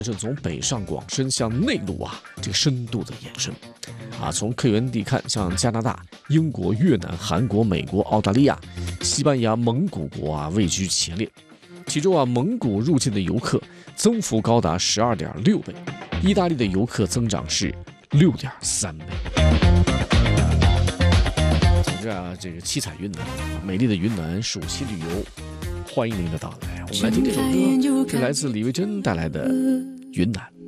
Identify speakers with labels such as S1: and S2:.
S1: 是从北上广深向内陆这个深度的延伸从客源地看，像加拿大、英国、越南、韩国、美国、澳大利亚、西班牙、蒙古国位居前列。其中蒙古入境的游客增幅高达12.6倍，意大利的游客增长是6.3倍。总之这个七彩云南，美丽的云南暑期旅游，欢迎您的到来。我们来听这首歌，是来自李维珍带来的《云南》。